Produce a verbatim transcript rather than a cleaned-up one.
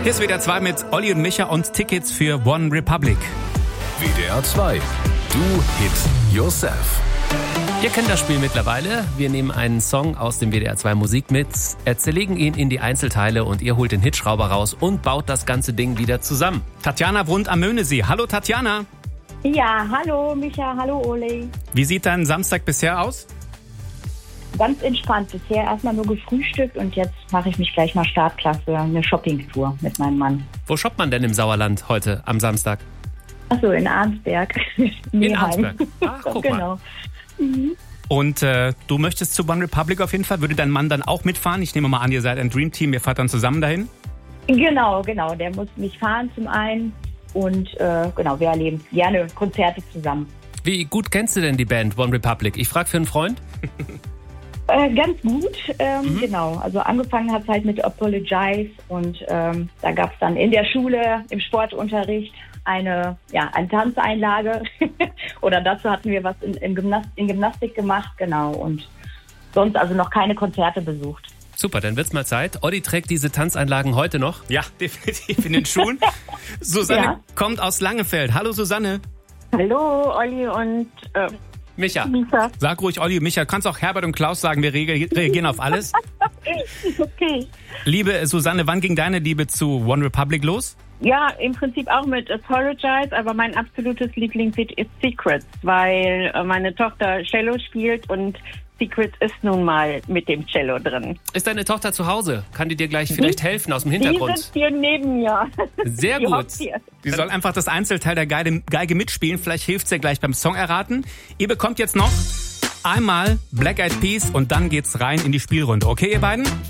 Hier ist W D R zwei mit Olli und Micha und Tickets für One Republic. W D R zwei. Do Hit Yourself. Ihr kennt das Spiel mittlerweile. Wir nehmen einen Song aus dem W D R zwei Musik mit, zerlegen ihn in die Einzelteile und ihr holt den Hitschrauber raus und baut das ganze Ding wieder zusammen. Tatjana wohnt am Möhnesee. Hallo Tatjana. Ja, hallo Micha, hallo Oli. Wie sieht dein Samstag bisher aus? Ganz entspannt. Bisher erstmal nur gefrühstückt und jetzt mache ich mich gleich mal Startklasse, eine Shoppingtour mit meinem Mann. Wo shoppt man denn im Sauerland heute am Samstag? Achso, in Arnsberg. In Arnsberg. Ach, guck genau. mal. Mhm. Und äh, du möchtest zu One Republic auf jeden Fall? Würde dein Mann dann auch mitfahren? Ich nehme mal an, ihr seid ein Dreamteam, ihr fahrt dann zusammen dahin? Genau, genau. Der muss mich fahren zum einen und äh, genau, wir erleben gerne Konzerte zusammen. Wie gut kennst du denn die Band One Republic? Ich frage für einen Freund. Äh, ganz gut, ähm, Mhm. genau. Also angefangen hat es halt mit Apologize und ähm, da gab es dann in der Schule, im Sportunterricht eine, ja, eine Tanzeinlage oder dazu hatten wir was in, in, Gymnast in Gymnastik gemacht, genau. Und sonst also noch keine Konzerte besucht. Super, dann wird's mal Zeit. Olli trägt diese Tanzeinlagen heute noch. Ja, definitiv in den Schuhen. Susanne Ja. kommt aus Langefeld. Hallo Susanne. Hallo, Olli und äh, Micha, Micha. Sag ruhig Olli, Micha, kannst auch Herbert und Klaus sagen, wir reage- reagieren auf alles. Okay. Liebe Susanne, wann ging deine Liebe zu One Republic los? Ja, im Prinzip auch mit Apologize, aber mein absolutes Lieblingslied ist Secrets, weil äh, meine Tochter Cello spielt und Secrets ist nun mal mit dem Cello drin. ist deine Tochter zu Hause? Kann die dir gleich vielleicht helfen aus dem Die Hintergrund? sitzt hier neben mir. Sehr Die gut. hockt hier. Sie soll einfach das Einzelteil der Geige, Geige mitspielen. Vielleicht hilft sie ja gleich beim Song erraten. Ihr bekommt jetzt noch einmal Black Eyed Peas und dann geht's rein in die Spielrunde. Okay, ihr beiden?